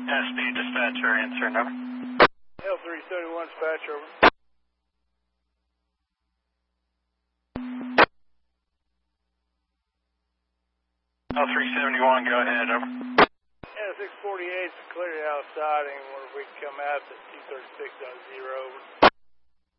SD dispatcher, answer number. L371 dispatch, over. L371, go ahead, over. Yeah, 648 is cleared outside, and wonder if we can come out to 236.0, over.